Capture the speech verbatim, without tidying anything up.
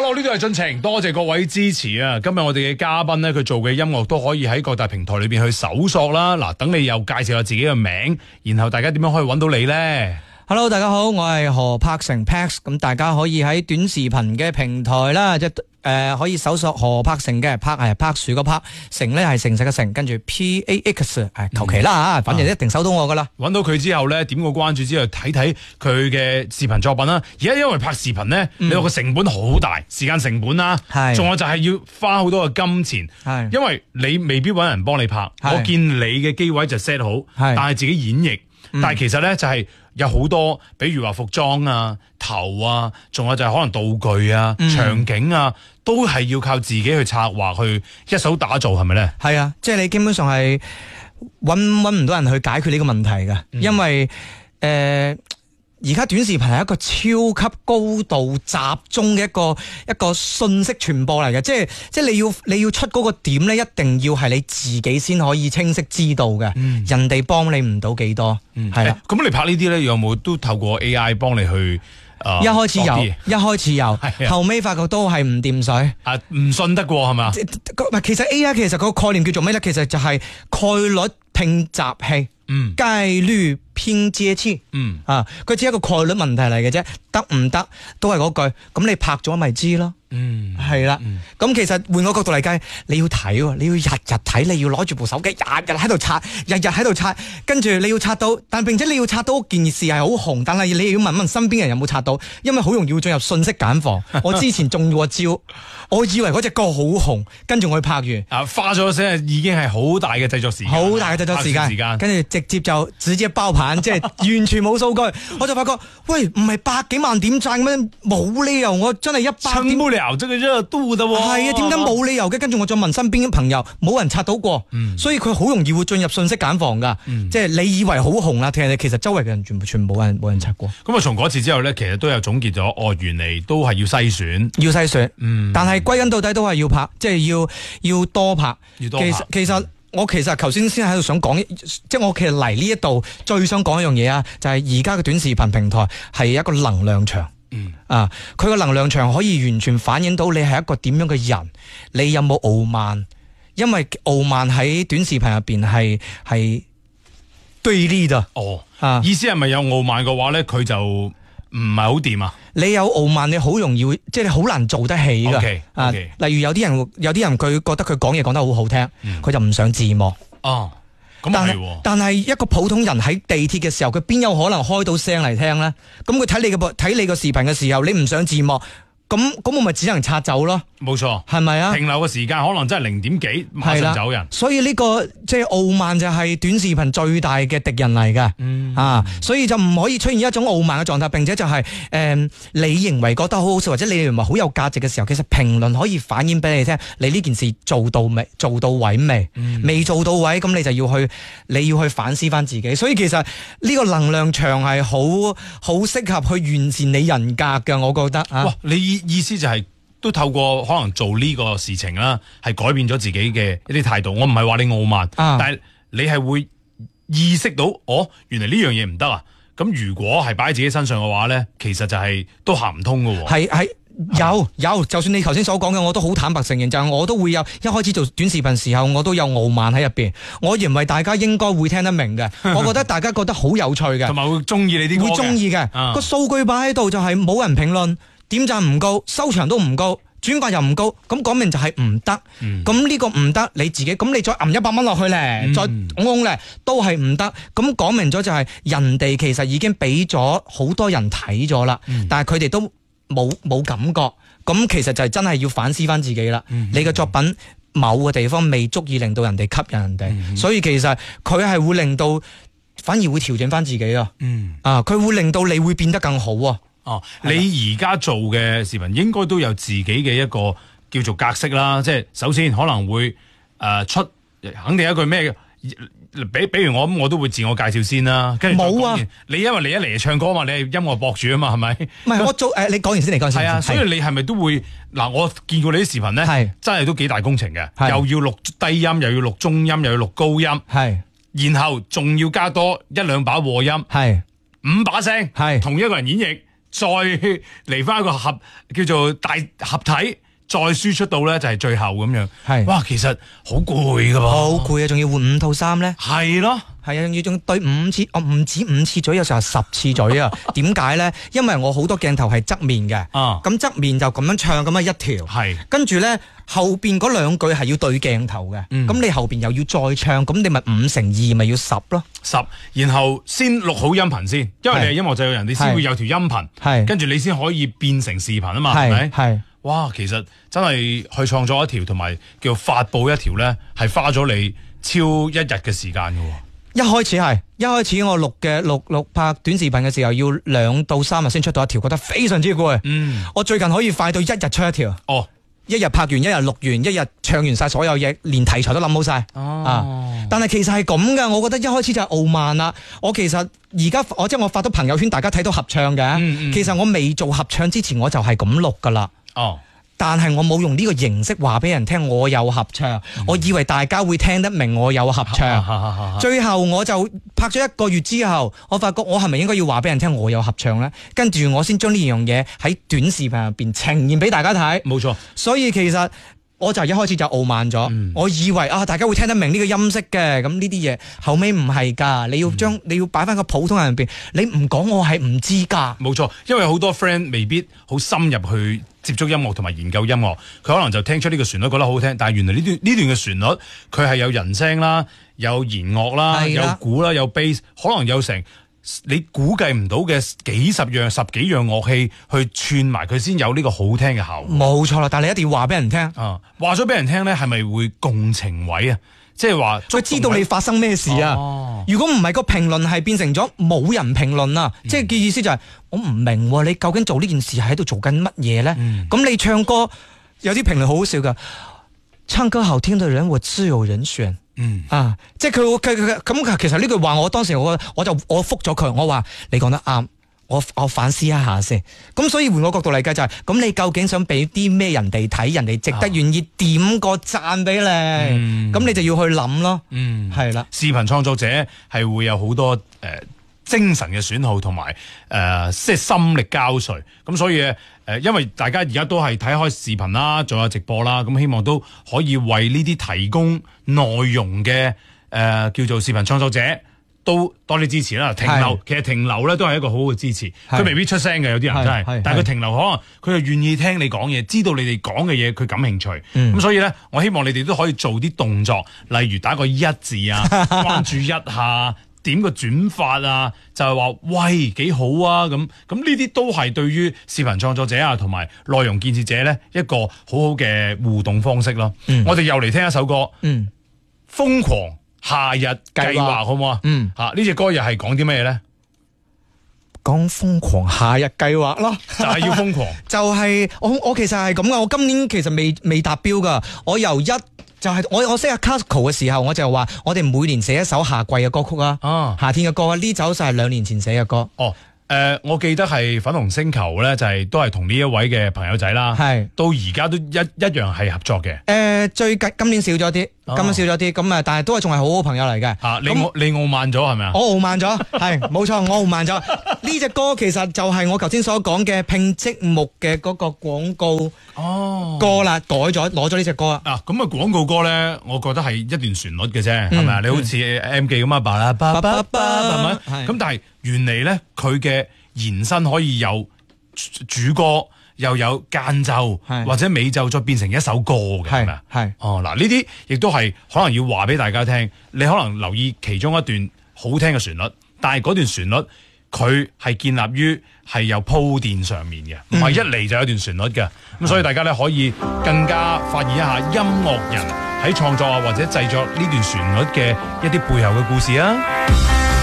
Hello， 呢度係進程，多謝各位支持啊！今日我哋嘅嘉賓咧，佢做嘅音樂都可以喺各大平台裏邊去搜索啦。嗱，等你又介紹下自己嘅名，然後大家點樣可以揾到你呢？ Hello， 大家好，我係何柏成 Pax， 咁大家可以喺短視頻嘅平台啦，即係誒可以搜索何柏成嘅，柏係柏樹個柏，成咧係誠實嘅成，跟住 P A X 誒求其啦吓，反正一定搜到我噶啦。 揾到佢之後咧，點個關注之後睇睇佢嘅視頻作品啦。而家因為拍視頻咧，嗯、你話個成本好大，時間成本啦，仲有就係要花好多嘅金錢，係因為你未必揾人幫你拍。我見你嘅機位就 set 好，但係自己演繹，嗯、但係其實咧就係、是。有好多，比如話服裝啊、頭啊，仲有就係可能道具啊、嗯、場景啊，都係要靠自己去策劃，去一手打造，係咪咧？係啊， 即係你基本上係搵搵唔到人去解決呢個問題嘅，嗯、因為誒。呃而家短視頻係一個超級高度集中嘅一個一個信息傳播嚟嘅，即係即係你要你要出嗰個點咧，一定要係你自己先可以清晰知道嘅，嗯、人哋幫你唔到幾多，係啦。咁、 欸、你拍呢啲咧，有冇都透過 A I 幫你去？呃、 一開始有，一開始有，後尾發覺都係唔掂水， 啊，唔信得過係嘛？ 其實 A I 其實個概念叫做咩咧？其實就係概率拼集器，嗯，概率拼接器，嗯，啊，佢只係一個概率問題嚟嘅啫，得唔得都係嗰句，咁你拍咗咪知咯。嗯，係啦，咁、嗯、其實換個角度嚟計，你要睇，你要日日睇，你要攞住部手機，日日喺度刷，日日喺度刷，跟住你要刷到，但並且你要刷到件事係好紅，但係你要問問身邊人有冇刷到，因為好容易會進入信息繭房。我之前中過招，我以為嗰隻歌好紅，跟住我去拍完， 啊，花咗聲已經係好大嘅製作時間， 好大嘅製作時間，跟住直接就直接包盤，即係完全冇數據，我就發覺，喂，唔係百幾萬點讚咩？冇理由我真係一百點。 這個熱度的喎， 係啊，點解冇理由嘅？跟住我再問身邊嘅朋友，冇人刷到過，嗯、所以佢好容易會進入信息繭房噶，嗯、即係你以為好紅啦，其實其實周圍嘅人全部全部冇人冇人刷過。咁啊，從嗰次之後咧，其實都有總結咗，哦，原嚟都係要篩選， 要篩選，嗯，但係歸根到底都係要拍，即係要要多拍。要多拍。其實其實我其實頭先先喺度想講，即係我其實嚟呢一度最想講一樣嘢啊，就係而家嘅短視頻平台係一個能量場。嗯啊，佢個能量場可以完全反映到你係一個點樣嘅人，你有冇傲慢？因為傲慢喺短視頻入邊係係對立的。哦，啊， 意思係咪有傲慢嘅話咧，佢就唔係好掂啊？ 你有傲慢，你好容易會，即係你好難做得起噶。 Okay, okay. 啊，例如有啲人，有啲人佢覺得佢講嘢講得好好聽，佢、嗯、就唔上字幕。哦。但係，但係一個普通人喺地鐵嘅時候，佢邊有可能開到聲嚟聽咧？咁佢睇你個睇你個視頻嘅時候，你唔上字幕，咁咁我咪只能刷走咯。冇錯，係咪啊？ 停留嘅時間可能真係零點幾，馬上走人。 所以呢、這個即係、就是、傲慢就係短視頻最大嘅敵人嚟嘅。嗯啊，所以就唔可以出現一種傲慢嘅狀態，並且就係、是、誒、呃，你認為覺得好好笑，或者你認為好有價值嘅時候，其實評論可以反映俾你聽，你呢件事做到未？做到位未？未、嗯、做到位，咁你就要去，你要去反思翻自己。所以其實呢個能量場係好好適合去完善你人格嘅，我覺得啊。 哇，你意思就係、是？都透過可能做呢個事情啦，係改變咗自己嘅一啲態度。我唔係話你傲慢，啊、但係你係會意識到，哦，原來呢樣嘢唔得啊！咁如果係擺喺自己身上嘅話咧，其實就係、是、都行唔通㗎喎。 係係有有，就算你頭先所講嘅，我都好坦白承認，就係、是、我都會有一開始做短視頻時候，我都有傲慢喺入邊。我認為大家應該會聽得明嘅，我覺得大家覺得好有趣嘅， 同埋會中意你啲歌嘅， 會中意嘅。個數據擺喺度就係冇人評論。點讚唔高，收場都唔高，轉發又唔高，咁講明就係唔得。咁呢、嗯、個唔得，你自己咁你再揞一百蚊落去咧，嗯、再拱咧都係唔得。咁講明咗就係人哋其實已經俾咗好多人睇咗啦，嗯、但係佢哋都冇冇感覺。咁其實就係真係要反思翻自己啦。嗯、你嘅作品某個地方未足以令到人哋吸引人哋，嗯、所以其實佢係會令到反而會調整翻自己啊。嗯、啊，佢會令到你會變得更好啊。 哦，你而家做嘅視頻應該都有自己嘅一個叫做格式啦，即係首先可能會誒、呃、出肯定一句咩，比比如我咁，我都會自我介紹先啦。跟住冇啊，你因為你一嚟就唱歌嘛，你係音樂博主啊嘛，係咪？唔係我做誒、呃，你講完先，你講先。係啊，所以你係咪都會嗱？我見過你啲視頻咧，係真係都幾大工程嘅，又要錄低音，又要錄中音，又要錄高音，係，然後仲要加多一兩把和音，係五把聲，係同一個人演繹。 再嚟翻一個合叫做大合體。再輸出到咧就係最後咁樣，係哇，其實好攰噶噃， 好攰啊！仲要換五套衫咧， 係咯， 係啊，要仲對五次，哦唔止五次嘴，有時候十次嘴啊！點解咧？因為我好多鏡頭係側面嘅，啊，咁側面就咁樣唱咁樣一條，係，跟住咧後邊嗰兩句係要對鏡頭嘅，咁、嗯、你後邊又要再唱，咁你咪五乘二咪要十咯，十，然後先錄好音頻先，因為你係音樂製作人，你先會有條音頻，係，跟住你先可以變成視頻啊嘛，係咪？係。哇，其實真係去創作一條同埋叫發佈一條咧，係花咗你超一日嘅時間㗎喎。一開始係，一開始我錄嘅錄錄拍短視頻嘅時候，要兩到三日先出到一條，覺得非常之攰。嗯，我最近可以快到一日出一條。哦，一日拍完，一日錄完，一日唱完晒所有嘢，連題材都諗好晒。哦，啊，但係其實係咁㗎，我覺得一開始就係傲慢啦。我其實而家我即係我發到朋友圈，大家睇到合唱嘅。嗯嗯，其實我未做合唱之前，我就係咁錄㗎啦。哦，但係我冇用呢個形式話俾人聽我有合唱，嗯，我以為大家會聽得明我有合唱，啊啊啊啊，最後我就拍咗一個月之後，我發覺我係咪應該要話俾人聽我有合唱呢？跟住我先將呢樣嘢喺短視頻入邊呈現俾大家睇。冇錯，所以其實我就一開始就傲慢咗，嗯，我以為啊大家會聽得明呢個音色嘅，咁呢啲嘢後尾唔係噶，你要將，嗯，你要擺翻個普通人入邊，你唔講我係唔知噶。冇錯，因為好多 friend 未必好深入去接觸音樂同埋研究音樂，佢可能就聽出呢個旋律覺得好聽，但係原來呢段呢段嘅旋律佢係有人聲啦，有弦樂啦，有鼓啦，有 bass， 可能有成你估計唔到嘅幾十樣十幾樣樂器去串埋佢先有呢個好聽嘅效果。冇錯啦，但係你一定要話俾人聽啊，話咗俾人聽咧，係咪會共情位啊？即係話佢知道你發生咩事啊，哦，如果唔係個評論係變成咗冇人評論啊，嗯，即係嘅意思就係，是，我唔明你究竟做呢件事係喺度做緊乜嘢咧？咁，嗯，你唱歌有啲評論好好笑噶，唱歌好聽嘅人我自有人選。嗯啊，即係佢佢佢咁，其實呢句話我當時我我就我覆咗佢，我話你講得啱，我我反思一下先。咁所以換個角度嚟計就係，是，咁你究竟想俾啲咩人哋睇，人哋值得願意點個讚俾你，咁，嗯，你就要去諗咯。嗯，係啦，視頻創作者係會有好多誒，呃、精神嘅損耗同埋誒即係心力交瘁。咁所以誒，呃，因為大家而家都係睇開視頻啦，仲有直播啦，咁希望都可以為呢啲提供內容嘅誒，呃、叫做視頻創作者都多啲支持啦。停留其實停留咧都係一個好好嘅支持，佢未必出聲嘅，有啲人真係，但係佢停留可能佢又願意聽你講嘢，知道你哋講嘅嘢佢感興趣。咁，嗯，所以咧，我希望你哋都可以做啲動作，例如打個一字啊，關注一下。點個轉發啊，就係話喂幾好啊，咁咁呢啲都係對於視頻創作者啊同埋內容建設者咧一個好好嘅互動方式咯。嗯，我哋又嚟聽一首歌，嗯，瘋狂夏日計劃好唔好啊？嗯，吓呢隻歌又係講啲咩咧？講瘋狂夏日計劃咯，就係要瘋狂。就係我我其實係咁噶，我今年其實未未達標噶，我由一。就係、是、我我識阿 Casco 嘅時候，我就話我哋每年寫一首夏季嘅歌曲啊，啊夏天嘅歌啊，呢首就係兩年前寫嘅歌。哦，誒、呃，我記得係粉紅星球咧，就係、是、都係同呢一位嘅朋友仔啦，係到而家都一一樣係合作嘅。誒、呃，最近今年少咗啲。咁樣少咗啲，咁啊，但係都係仲係好好朋友嚟嘅。吓，你傲你傲慢咗係咪啊？我傲慢咗，係冇錯，我傲慢咗。呢隻歌其實就係我頭先所講嘅拼積木嘅嗰個廣告哦歌啦，改咗攞咗呢隻歌啊。啊，咁啊廣告歌咧，我覺得係一段旋律嘅啫，係咪啊？你好似 M 記咁啊，巴啦巴巴巴，係咪？咁但係原嚟咧，佢嘅延伸可以有主歌。又有間奏或者尾奏再變成一首歌嘅，係咪啊？係哦，嗱呢啲亦都係可能要話俾大家聽，你可能留意其中一段好聽嘅旋律，但係嗰段旋律佢係建立於係有鋪墊上面嘅，唔係一嚟就有一段旋律嘅。咁、嗯、所以大家咧可以更加發現一下音樂人喺創作啊或者製作呢段旋律嘅一啲背後嘅故事啊。